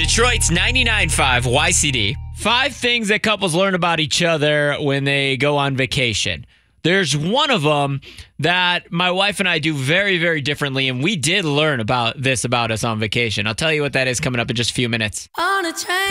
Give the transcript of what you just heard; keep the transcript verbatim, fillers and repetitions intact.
Detroit's ninety-nine point five Y C D. Five things that couples learn about each other when they go on vacation. There's one of them that my wife and I do very, very differently, and we did learn about this about us on vacation. I'll tell you what that is coming up in just a few minutes. On a train.